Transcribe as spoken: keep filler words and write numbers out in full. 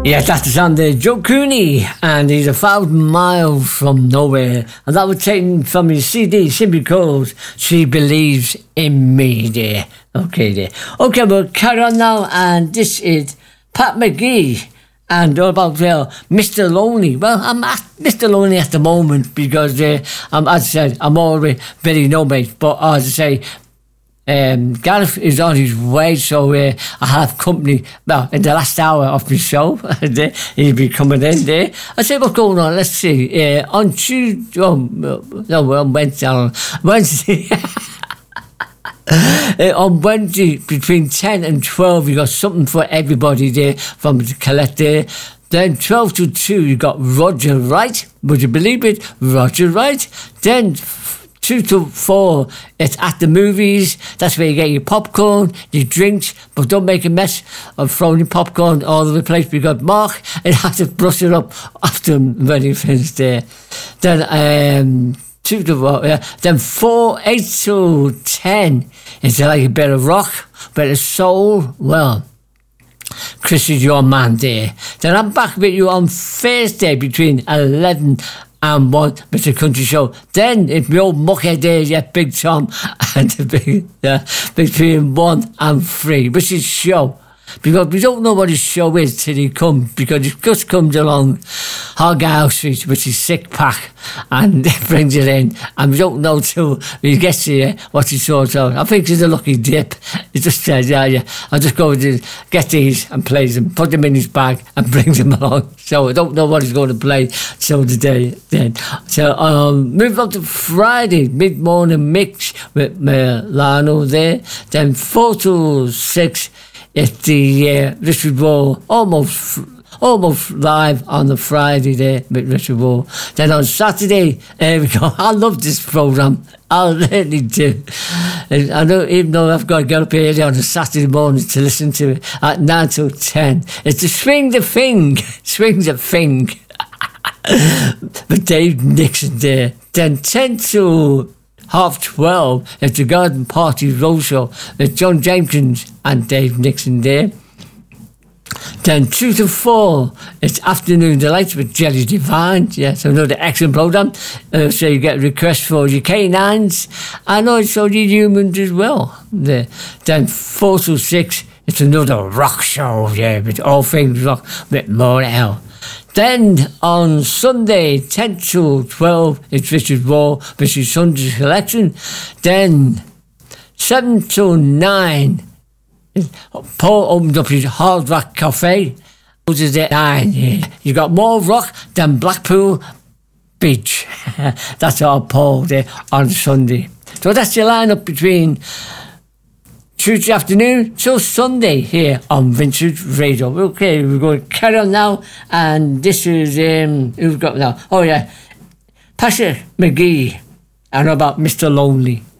Yes, that's on the Joe Cooney, and he's a thousand miles from nowhere. And that was taken from his C D, simply called She Believes in Me, there. Okay, there. Okay, we'll carry on now, and this is Pat McGee, and all about uh, Mister Lonely. Well, I'm at Mister Lonely at the moment because, uh, I'm, as I said, I'm already very nomad, but as I say, Um, Gareth is on his way, so uh, I have company. Well, in the last hour of the show, he'll be coming in there. I say, what's going on? Let's see. Uh, on Tuesday, oh, no, on Wednesday, on Wednesday, uh, on Wednesday between ten and twelve, you got something for everybody there from the collector. Then twelve to two, you got Roger Wright. Would you believe it? Roger Wright. Then Two to four, it's at the movies. That's where you get your popcorn, your drinks, but don't make a mess of throwing your popcorn all over the place because Mark, it has to brush it up after when you finish there. Then um, two to four, yeah. Then four, eight to ten, it's like a bit of rock, bit of soul. Well, Chris is your man there. Then I'm back with you on Thursday between eleven and one, Mister Country Show. Then it's my old muckhead days, yeah, Big Tom, and the big, yeah, between one and three, which is show. Because we don't know what his show is till he comes, because he just comes along Hog House Street, which is sick pack, and brings it in, and we don't know till he gets here what he sorts out. I think it's a lucky dip. He just says, yeah, yeah, I'll just go to get these and plays them, put them in his bag and brings them along. So I don't know what he's going to play till the day then. So um, move on to Friday, mid-morning mix with Milano there. Then four to six, it's the uh, Richard Roll, almost almost live on the Friday there with Richard Roll. Then on Saturday, there we go. I love this programme. I really do. And I know, even though I've got to get up early on a Saturday morning to listen to it at nine till ten. It's the Swing the Thing. Swing the Thing. With Dave Nixon there. Then ten to half twelve, it's the Garden Party Roadshow with John Jenkins and Dave Nixon there. Then two to four, it's Afternoon Delights with Jelly Divine. Yes, another excellent programme. Uh, so you get requests for your canines and also your humans as well. There. Then four to six, it's another rock show, yeah, with all things rock with Mona L. Then on Sunday, ten to twelve, it's Richard Raw, which is Sunday's Collection. Then seven to nine, Paul opened up his Hard Rock Cafe. Which is at nine. Yeah. You got more rock than Blackpool Beach. That's our Paul there on Sunday. So that's your lineup between Tuesday afternoon till Sunday here on Vintage Radio. Okay, we're going to carry on now, and this is um, who's got now? Oh yeah, Pasha McGee, and about Mister Lonely.